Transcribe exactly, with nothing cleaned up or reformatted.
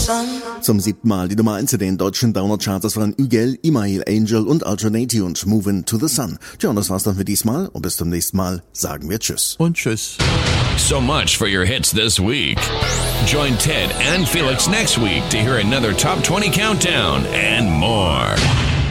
Zum siebten Mal die Nummer eins in den deutschen Download-Charts. Das waren Ügel, Imail, Angel und Alternati und Movin' to the Sun. Tja, und das war's dann für diesmal. Und bis zum nächsten Mal sagen wir Tschüss. Und Tschüss. So much for your hits this week. Join Ted and Felix next week to hear another Top twenty Countdown and more.